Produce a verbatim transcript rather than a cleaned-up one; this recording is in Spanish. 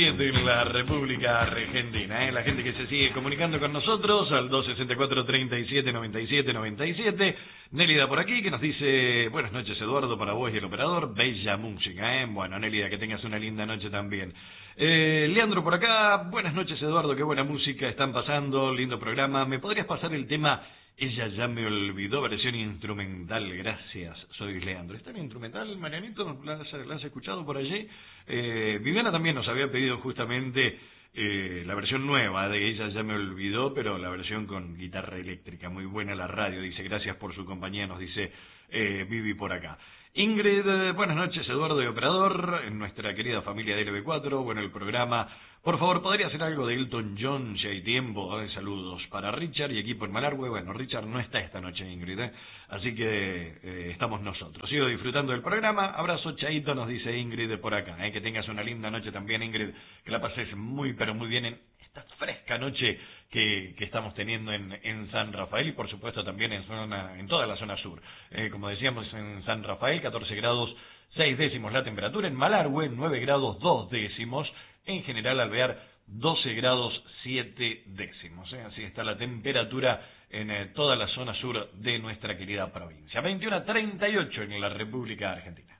siete en la República Argentina, ¿eh? La gente que se sigue comunicando con nosotros al dos sesenta y cuatro, treinta y siete, noventa y siete, noventa y siete. Nélida por aquí que nos dice, buenas noches Eduardo, para vos y el operador, bella música, ¿eh? Bueno, Nélida, que tengas una linda noche también. Eh, Leandro por acá, buenas noches Eduardo, qué buena música están pasando, lindo programa. ¿Me podrías pasar el tema Ella ya me olvidó, versión instrumental? Gracias, soy Leandro. ¿Está en instrumental, Marianito? ¿La has, la has escuchado por allí? Eh, Viviana también nos había pedido justamente eh, la versión nueva de Ella ya me olvidó, pero la versión con guitarra eléctrica. Muy buena la radio, dice, gracias por su compañía, nos dice eh, Vivi por acá. Ingrid, eh, buenas noches Eduardo y operador, en nuestra querida familia de L B cuatro, bueno, el programa. Por favor, ¿podría hacer algo de Elton John si hay tiempo? Eh, saludos para Richard y equipo en Malargüe. Bueno, Richard no está esta noche, Ingrid, ¿eh? Así que eh, estamos nosotros. Sigo disfrutando del programa. Abrazo, chaito, nos dice Ingrid por acá. ¿eh? Que tengas una linda noche también, Ingrid. Que la pases muy, pero muy bien en esta fresca noche que, que estamos teniendo en, en San Rafael y, por supuesto, también en, zona, en toda la zona sur. Eh, como decíamos, en San Rafael, catorce grados seis décimos la temperatura. En Malargüe, nueve grados dos décimos. En general, Alvear, doce grados siete décimos. ¿eh? Así está la temperatura en eh, toda la zona sur de nuestra querida provincia. veintiuno a treinta y ocho en la República Argentina.